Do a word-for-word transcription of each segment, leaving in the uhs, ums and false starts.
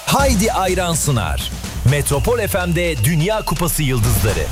Haydi Ayran sunar. Metropol F M'de Dünya Kupası Yıldızları.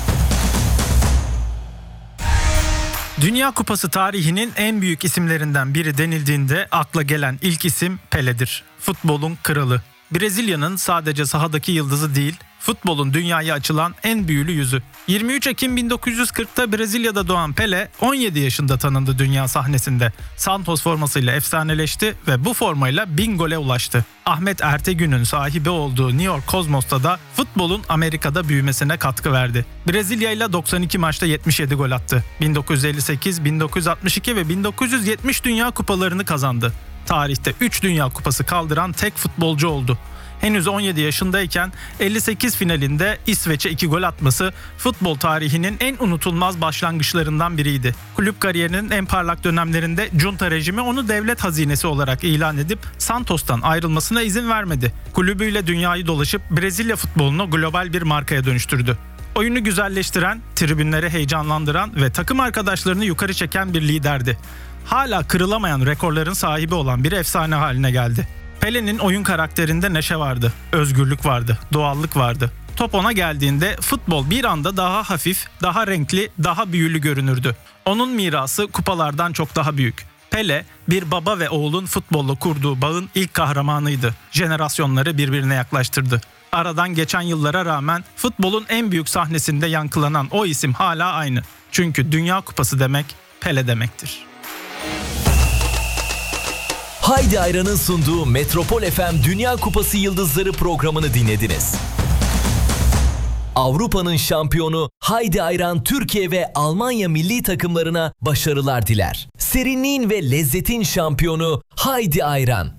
Dünya Kupası tarihinin en büyük isimlerinden biri denildiğinde akla gelen ilk isim Pele'dir. Futbolun kralı. Brezilya'nın sadece sahadaki yıldızı değil, futbolun dünyaya açılan en büyülü yüzü. yirmi üç Ekim bin dokuz yüz kırkta Brezilya'da doğan Pele on yedi yaşında tanındı dünya sahnesinde. Santos formasıyla efsaneleşti ve bu formayla bin gole ulaştı. Ahmet Ertegün'ün sahibi olduğu New York Cosmos'ta da futbolun Amerika'da büyümesine katkı verdi. Brezilya ile doksan iki maçta yetmiş yedi gol attı. bin dokuz yüz elli sekiz, bin dokuz yüz altmış iki ve bin dokuz yüz yetmiş Dünya Kupalarını kazandı. Tarihte üç Dünya Kupası kaldıran tek futbolcu oldu. Henüz on yedi yaşındayken elli sekiz finalinde İsveç'e iki gol atması futbol tarihinin en unutulmaz başlangıçlarından biriydi. Kulüp kariyerinin en parlak dönemlerinde junta rejimi onu devlet hazinesi olarak ilan edip Santos'tan ayrılmasına izin vermedi. Kulübüyle dünyayı dolaşıp Brezilya futbolunu global bir markaya dönüştürdü. Oyunu güzelleştiren, tribünleri heyecanlandıran ve takım arkadaşlarını yukarı çeken bir liderdi. Hala kırılamayan rekorların sahibi olan bir efsane haline geldi. Pele'nin oyun karakterinde neşe vardı, özgürlük vardı, doğallık vardı. Top ona geldiğinde futbol bir anda daha hafif, daha renkli, daha büyülü görünürdü. Onun mirası kupalardan çok daha büyük. Pele, bir baba ve oğlun futbolla kurduğu bağın ilk kahramanıydı. Jenerasyonları birbirine yaklaştırdı. Aradan geçen yıllara rağmen futbolun en büyük sahnesinde yankılanan o isim hala aynı. Çünkü Dünya Kupası demek Pele demektir. Haydi Ayran'ın sunduğu Metropol F M Dünya Kupası Yıldızları programını dinlediniz. Avrupa'nın şampiyonu Haydi Ayran Türkiye ve Almanya milli takımlarına başarılar diler. Serinliğin ve lezzetin şampiyonu Haydi Ayran.